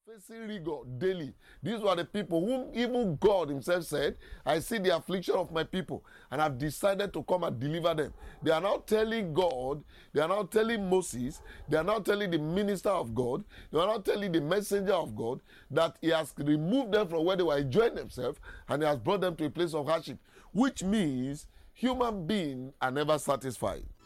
facing rigor daily. These were the people whom even God himself said, I see the affliction of my people and have decided to come and deliver them. They are now telling God, they are now telling Moses, they are now telling the minister of God, they are now telling the messenger of God that he has removed them from where they were enjoying themselves and he has brought them to a place of hardship, which means human beings are never satisfied.